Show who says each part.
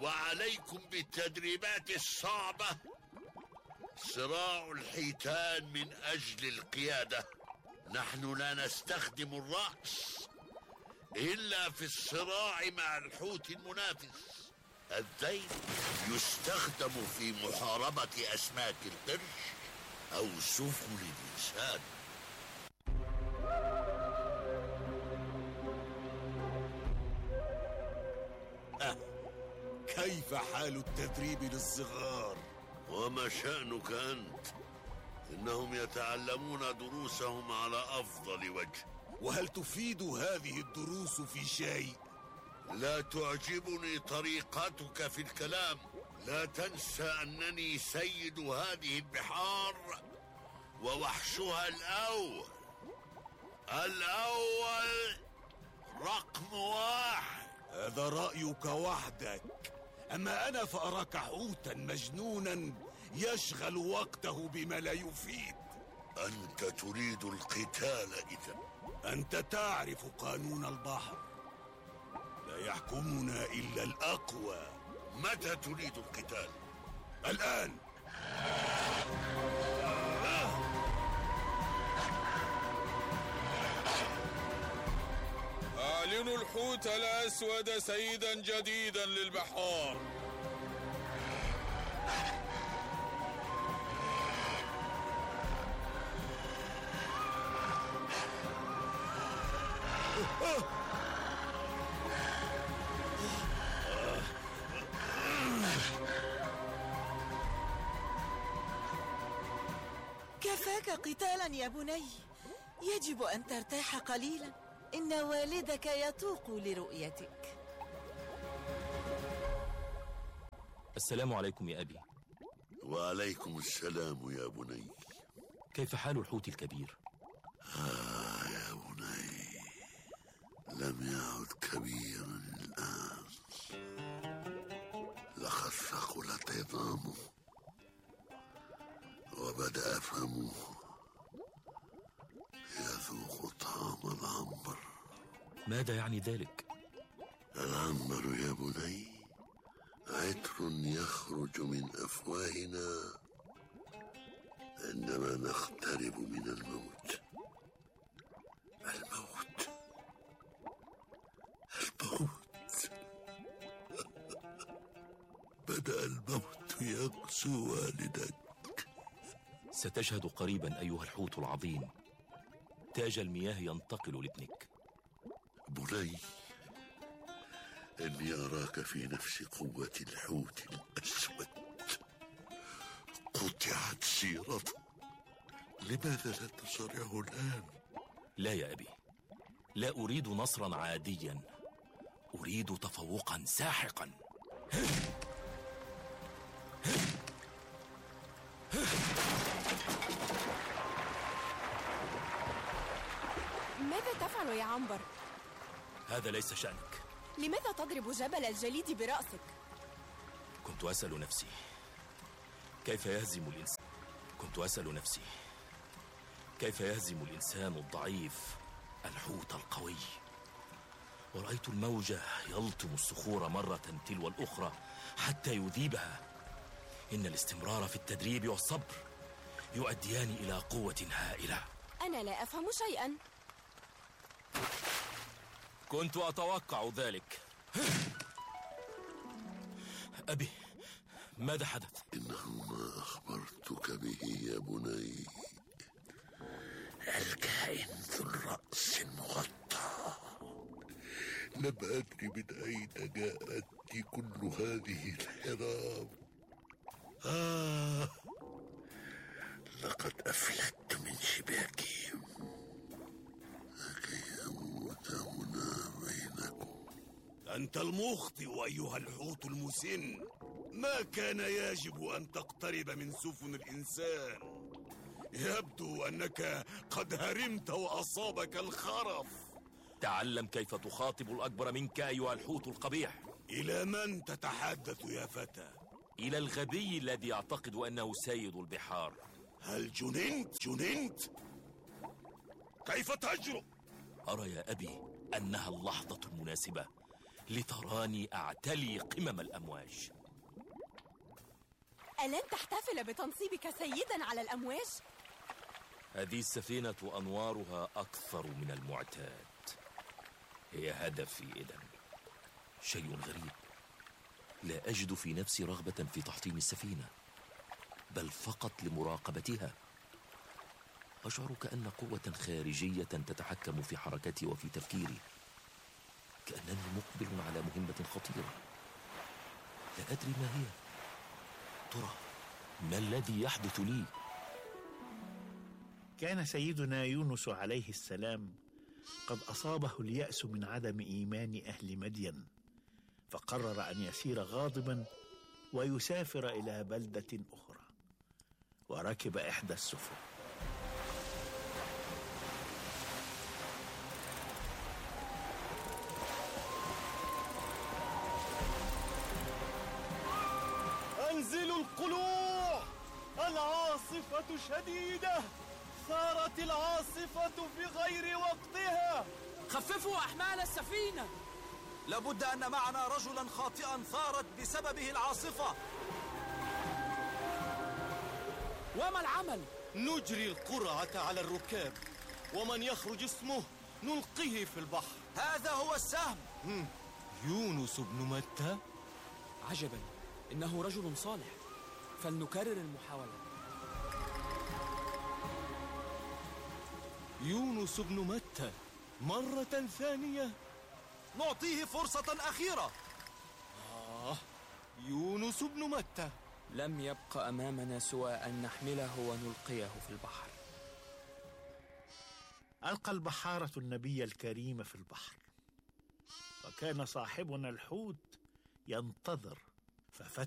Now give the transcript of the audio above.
Speaker 1: وعليكم بالتدريبات الصعبة. صراع الحيتان من أجل القيادة. نحن لا نستخدم الرأس إلا في الصراع مع الحوت المنافس. الذيل يستخدم في محاربة أسماك القرش أو سفن الإنسان.
Speaker 2: كيف حال التدريب للصغار؟
Speaker 1: وما شأنك أنت؟ إنهم يتعلمون دروسهم على أفضل وجه.
Speaker 2: وهل تفيد هذه الدروس في شيء؟
Speaker 1: لا تعجبني طريقتك في الكلام. لا تنسى أنني سيد هذه البحار ووحشها الأول رقم 1.
Speaker 2: هذا رأيك وحدك، أما أنا فأراك حوتا مجنونا يشغل وقته بما لا يفيد.
Speaker 1: أنت تريد القتال إذن؟
Speaker 2: أنت تعرف قانون البحر، لا يحكمنا إلا الأقوى.
Speaker 1: متى تريد القتال؟
Speaker 2: الآن.
Speaker 3: أعلنوا الحوت الأسود سيدا جديدا للبحار.
Speaker 4: كفاك قتالا يا بني، يجب أن ترتاح قليلا، إن والدك يتوق لرؤيتك.
Speaker 5: السلام عليكم يا أبي.
Speaker 1: وعليكم السلام يا بني.
Speaker 5: كيف حال الحوت الكبير؟
Speaker 1: يا بني، لم يعد كبيرا الآن، لقد ثقلت عظامه وبدأ فمه يذوق طعم العنبر.
Speaker 5: ماذا يعني ذلك؟
Speaker 1: العنبر يا بني عطر يخرج من أفواهنا عندما نقترب من الموت. بدأ الموت يغزو والدك.
Speaker 5: ستشهد قريبا أيها الحوت العظيم تاج المياه ينتقل لابنك.
Speaker 1: بني، إني أراك في نفس قوة الحوت الأسود. قطعت سيرته، لماذا لا تصارعه الآن؟
Speaker 5: لا يا أبي، لا أريد نصرا عاديا، أريد تفوقا ساحقا.
Speaker 6: ماذا تفعل يا عنبر؟
Speaker 5: هذا ليس شأنك.
Speaker 6: لماذا تضرب جبل الجليد برأسك؟
Speaker 5: كنت أسأل نفسي كيف يهزم الإنسان الضعيف الحوت القوي. ورأيت الموجة يلطم الصخور مرة تلو الأخرى حتى يذيبها. إن الاستمرار في التدريب والصبر يؤديان إلى قوة هائلة.
Speaker 6: أنا لا أفهم شيئا.
Speaker 5: كنت أتوقع ذلك. أبي، ماذا حدث؟
Speaker 1: إنه ما أخبرتك به يا بني. الكائن ذو الرأس المغطى. لم أدري من أين جاءتني كل هذه الحرام. لقد أفلت من شباكهم لكي أموت هنا بينكم.
Speaker 2: أنت المخطئ أيها الحوت المسن. ما كان يجب أن تقترب من سفن الإنسان. يبدو أنك قد هرمت وأصابك الخرف.
Speaker 5: تعلم كيف تخاطب الأكبر منك أيها الحوت القبيح.
Speaker 2: إلى من تتحدث يا فتى؟
Speaker 5: إلى الغبي الذي يعتقد أنه سيد البحار.
Speaker 2: هل جننت؟ كيف تجرؤ؟
Speaker 5: أرى يا أبي أنها اللحظة المناسبة لتراني أعتلي قمم الأمواج.
Speaker 6: ألن تحتفل بتنصيبك سيدا على الأمواج؟
Speaker 5: هذه السفينة أنوارها أكثر من المعتاد. هي هدفي إذن. شيء غريب، لا أجد في نفسي رغبة في تحطيم السفينة، بل فقط لمراقبتها. أشعر كأن قوة خارجية تتحكم في حركتي وفي تفكيري، كأنني مقبل على مهمة خطيرة لا أدري ما هي. ترى ما الذي يحدث لي؟
Speaker 7: كان سيدنا يونس عليه السلام قد أصابه اليأس من عدم إيمان أهل مدين، فقرر أن يسير غاضبا ويسافر إلى بلدة أخرى، وركب إحدى السفن.
Speaker 8: انزلوا القلوع، العاصفة شديدة، ثارت العاصفة في غير وقتها.
Speaker 9: خففوا أحمال السفينة،
Speaker 8: لابد أن معنا رجلا خاطئا ثارت بسببه العاصفة.
Speaker 9: وما العمل؟
Speaker 8: نجري القرعة على الركاب، ومن يخرج اسمه نلقيه في البحر. هذا هو السهم. يونس بن متى.
Speaker 9: عجبا، إنه رجل صالح، فلنكرر المحاولة.
Speaker 8: يونس بن متى مرة ثانية، نعطيه فرصة أخيرة. يونس بن متى.
Speaker 9: لم يبق أمامنا سوى أن نحمله ونلقيه في البحر.
Speaker 7: ألقى البحارة النبي الكريم في البحر، وكان صاحبنا الحوت ينتظر، ففتح